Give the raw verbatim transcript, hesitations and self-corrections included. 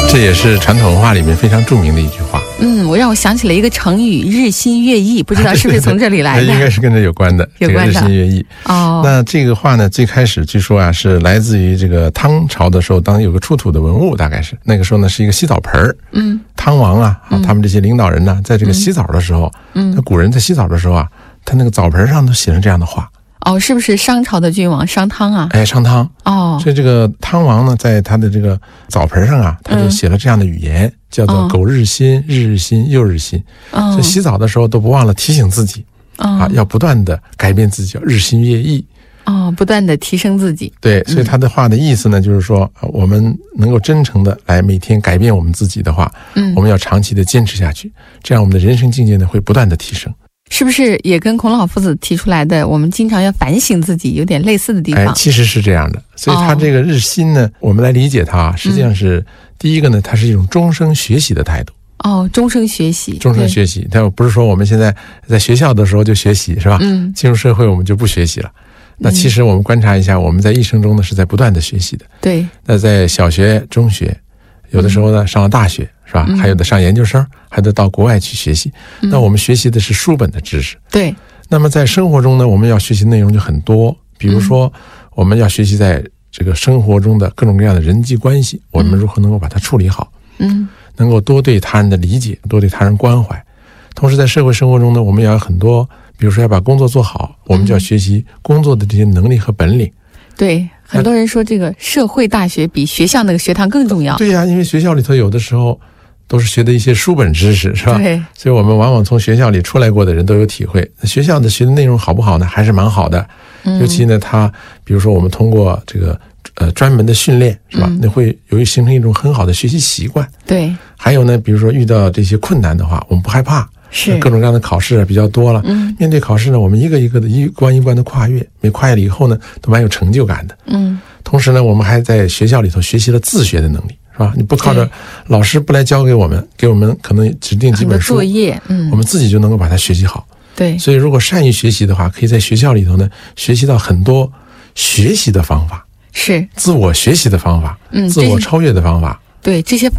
这也是传统文化里面非常著名的一句话。 嗯，我让我想起了一个成语“日新月异”，不知道是不是从这里来的？ 应该是跟这有关的， 有关的。 这个日新月异。 哦， 那这个话呢，最开始据说啊，是来自于这个汤朝的时候，当有个出土的文物，大概是那个时候呢，是一个洗澡盆儿。嗯，汤王啊，啊他们这些领导人呢，在这个洗澡的时候，嗯，那古人在洗澡的时候啊，他那个澡盆上都写上这样的话。 哦，是不是商朝的君王商汤啊？ 哎，商汤。 哦， 所以这个汤王呢，在他的这个澡盆上啊，他就写了这样的语言，嗯、叫做“苟日新，日日新，又日新”。哦，所以洗澡的时候都不忘了提醒自己，哦、啊，要不断的改变自己，要日新月异。 哦，不断的提升自己。 对，所以他的话的意思呢，嗯、就是说，我们能够真诚的来每天改变我们自己的话，嗯，我们要长期的坚持下去，这样我们的人生境界呢会不断的提升。 是不是也跟孔老夫子提出来的我们经常要反省自己有点类似的地方？ 哎，其实是这样的。所以他这个日新呢，哦、我们来理解它，实际上是、嗯、第一个呢，它是一种终生学习的态度。 哦，终生学习， 终生学习。它不是说我们现在在学校的时候就学习，是吧？嗯。进入社会我们就不学习了。那其实我们观察一下，我们在一生中呢是在不断的学习的。 对。 那在小学、中学，有的时候呢、嗯、上了大学。是吧？还有的上研究生，还得到国外去学习。嗯、那我们学习的是书本的知识。 对。 那么在生活中呢，我们要学习内容就很多。比如说，我们要学习在这个生活中的各种各样的人际关系，我们如何能够把它处理好？嗯。能够多对他人的理解，多对他人关怀。同时，在社会生活中呢，我们要有很多，比如说要把工作做好，我们就要学习工作的这些能力和本领。 对。很多人说这个社会大学比学校那个学堂更重要。 对呀、啊，因为学校里头有的时候都是学的一些书本知识，是吧？ 对。 所以我们往往从学校里出来过的人都有体会，学校的学的内容好不好呢？还是蛮好的。嗯。尤其呢，他比如说我们通过这个呃专门的训练，是吧？嗯、那会有形成一种很好的学习习惯。 对。 还有呢，比如说遇到这些困难的话，我们不害怕。 是。 各种各样的考试比较多了。嗯。面对考试呢，我们一个一个的一关一关的跨越，每跨越了以后呢，都蛮有成就感的。嗯。同时呢，我们还在学校里头学习了自学的能力，是吧？你不靠着老师不来教给我们，给我们可能指定几本书作业，嗯， 我们自己就能够把它学习好。 对， 所以如果善于学习的话，可以在学校里头呢学习到很多学习的方法， 是自我学习的方法，嗯，自我超越的方法。 对这些。